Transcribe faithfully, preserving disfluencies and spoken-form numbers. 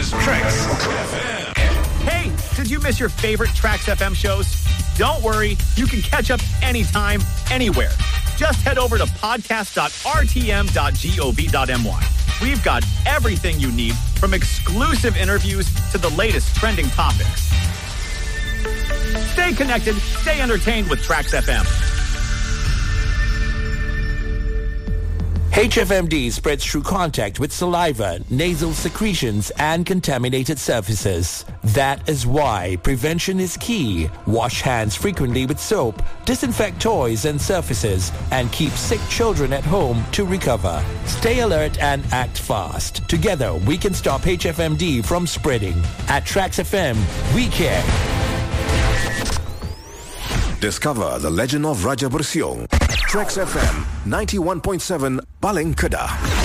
is Trax F M. Hey, did you miss your favorite Trax F M shows? Don't worry, you can catch up anytime, anywhere. Just head over to podcast dot r t m dot gov dot m y. We've got everything you need, from exclusive interviews to the latest trending topics. Stay connected, stay entertained with Trax F M. H F M D spreads through contact with saliva, nasal secretions, and contaminated surfaces. That is why prevention is key. Wash hands frequently with soap, disinfect toys and surfaces, and keep sick children at home to recover. Stay alert and act fast. Together, we can stop H F M D from spreading. At Trax F M, we care. Discover the legend of Raja Bersiong. Trax F M ninety-one point seven Paling Kedah.